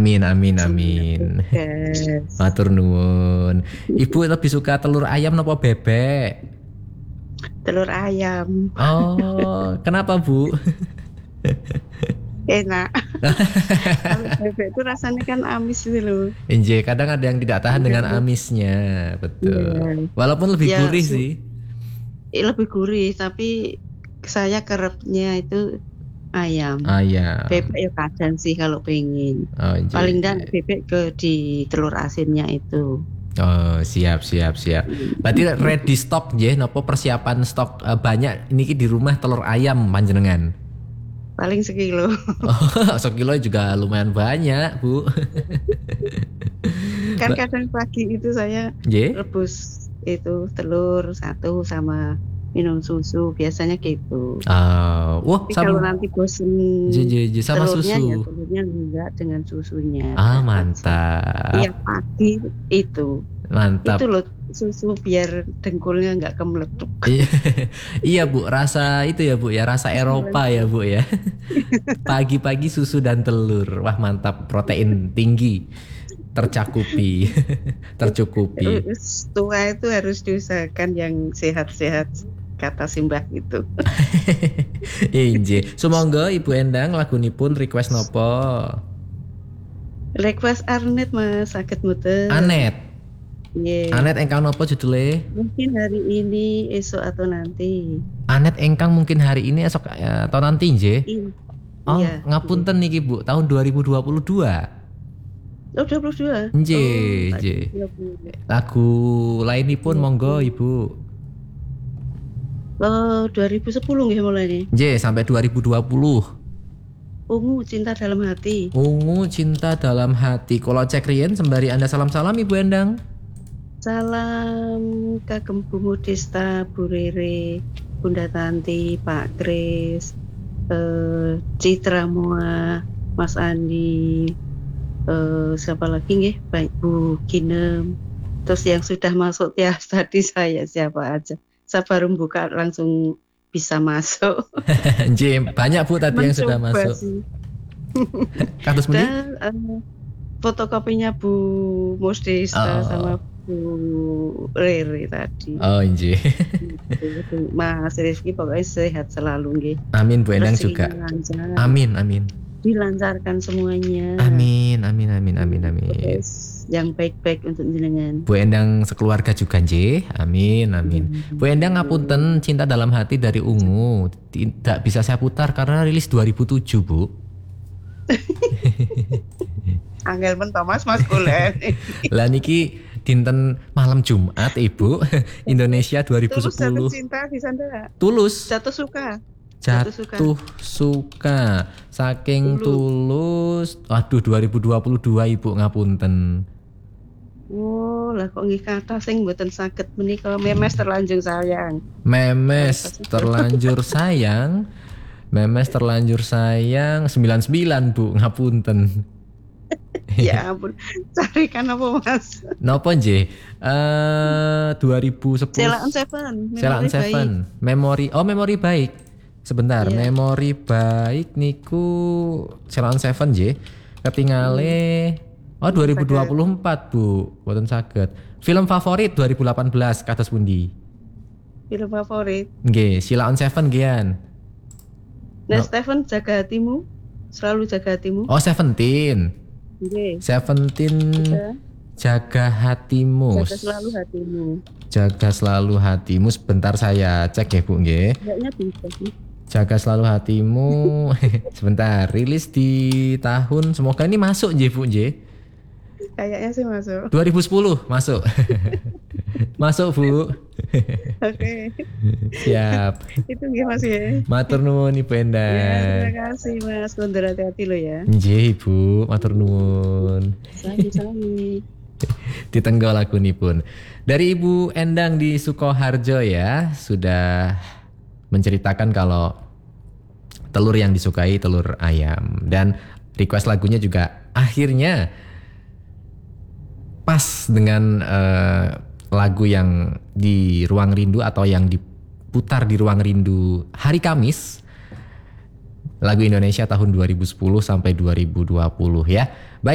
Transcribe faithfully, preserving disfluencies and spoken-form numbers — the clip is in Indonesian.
Amin, amin, amin. Yes. Matur nuwun. Ibu lebih suka telur ayam napa bebek? Telur ayam. Oh, kenapa Bu? Enak. Kalau bebek itu rasanya kan amis gitu loh. Enje, kadang ada yang tidak tahan dengan Iya. amisnya, betul. Iya. Walaupun lebih Ya, gurih su- sih. eh, lebih gurih, tapi saya kerapnya itu ayam. Ayam. Bebek ya kadang sih kalau pengen. Oh, enje, Paling enggak enje. bebek ke di telur asinnya itu. Oh, siap, siap, siap. Berarti ready stok nggih, napa persiapan stok eh, banyak niki di rumah telur ayam panjenengan. Paling sekilo. Oh, sekilo juga lumayan banyak, Bu. Kan Ba- kadang pagi itu saya Nggih. rebus itu telur satu sama minum susu. Biasanya gitu. Ah, wah, Tapi kalau sama nanti bosen je, je, je, sama telurnya ya susu. telurnya enggak dengan susunya Ah, dapat sih. Tiap mantap. pagi itu. Itu Mantap. loh susu biar dengkulnya enggak kemeletup. Iya, iya, Bu, rasa itu ya Bu ya, rasa Eropa ya Bu ya. Pagi-pagi susu dan telur. Wah, mantap, protein tinggi. Tercakupi. Tercukupi. Tua itu harus diusahakan yang sehat-sehat kata Simbah itu. Inje. Sumangga Ibu Endang lagunipun request nopo? Request Arnet Mas sakit muter. Anet. Nggih. Anet engkang nopo judule? Mungkin hari ini, esok atau nanti. Anet engkang mungkin hari ini esok eh, atau nanti nje? I- Oh, Iya. ngapunten niki Bu, tahun dua ribu dua puluh dua. Oh, dua puluh dua. Nje, Oh, nje. tadi dua puluh. Lagu lainipun monggo Ibu. Oh, dua ribu sepuluh nggih mulai nih. Nje, sampai dua ribu dua puluh. Ungu cinta dalam hati. Ungu cinta dalam hati. Kalau cek rien sembari Anda salam-salam Ibu Endang. Salam kagem Bu Modesta, Bu Rere, Bunda Tanti, Pak Kris, eh, Citra Moa, Mas Andi, eh, siapa lagi nggih? Baik Bu Kinem. Terus yang sudah masuk ya tadi saya siapa aja. Saya baru buka langsung bisa masuk. Nje, banyak Bu tadi yang sudah Mencoba masuk. sih. Kados pundi? Dan eh, fotokopinya Bu Modesta Oh. sama Bu Rere tadi. Oh, nje. Gitu. Mas Rizky pokoknya sehat selalu nggih. Amin Bu Endang Rezekinya juga. lancar. Amin, amin. Dilancarkan semuanya. Amin, amin, amin, amin, amin. Terus yang baik-baik untuk jenengan. Bu Endang sekeluarga juga nje. Amin, amin. Bu Endang ngapunten cinta dalam hati dari Ungu. Tidak bisa saya putar karena rilis dua ribu tujuh, Bu. Angel men Thomas Mas Kulen. Lah niki dinten malam Jumat Ibu. Indonesia dua ribu Tulus jatuh sepuluh. cinta bisa ndak? Tulus. Jatuh suka. Jatuh suka. Jatuh suka. Saking tulus. Waduh dua ribu dua puluh dua Ibu ngapunten. Oh, lah kok nggih kata sing mboten saged menika memes terlanjur sayang. Memes terlanjur sayang. Memes terlanjur sayang sembilan puluh sembilan Bu ngapunten. Ya ampun. Carikan apa Mas? Nopo nje? Eh dua ribu sepuluh. Celaan Seven. Celaan Memori baik. Seven. Memori. Oh, memori baik. Sebentar, Iya. memori baik niku Celaan Seven nje. Ketingale oh dua ribu dua puluh empat Bu. Boten saged. Film favorit dua ribu delapan belas kados pundi? Film favorit. Nggih, Celaan Seven gian. Nah, Stephen jaga hatimu. Selalu jaga hatimu. Oh, Seventeen. Nggih. Seventeen Ya. jaga hatimu. Jaga selalu hatimu. Jaga selalu hatimu. Sebentar saya cek ya Bu nggih. Kayaknya bisa sih. Jaga selalu hatimu. Sebentar, rilis di tahun semoga ini masuk nggih Bu nggih. Kayaknya sih masuk. dua ribu sepuluh masuk. Masuk Bu. Oke. Siap. Itu nggih Mas ya. Matur nuwun Ibu Ya, Endang. terima kasih Mas. Kondur hati-hati lo ya. Nggih Ibu, matur nuwun. Sami-sami. Ditenggo lagunipun. Dari Ibu Endang di Sukoharjo ya, sudah menceritakan kalau telur yang disukai telur ayam dan request lagunya juga akhirnya pas dengan uh, lagu yang di Ruang Rindu atau yang diputar di Ruang Rindu hari Kamis, lagu Indonesia tahun dua ribu sepuluh sampai dua ribu dua puluh ya. Baik.